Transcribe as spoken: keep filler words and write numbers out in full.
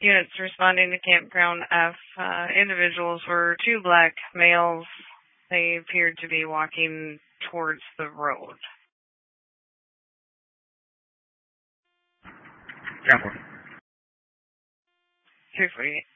Units responding to Campground F. Uh, individuals were two black males. They appeared to be walking towards the road. Campbell. two forty-eight.